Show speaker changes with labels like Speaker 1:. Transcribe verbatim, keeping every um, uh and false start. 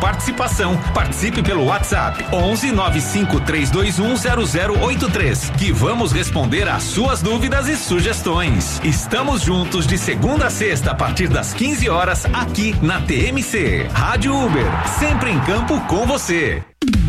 Speaker 1: participação. Participe pelo WhatsApp onze nove cinco três dois um zero zero oito três, que vamos responder às suas dúvidas e sugestões. Estamos juntos de segunda a sexta a partir das quinze horas aqui na T M C. Rádio Uber, sempre em campo com você.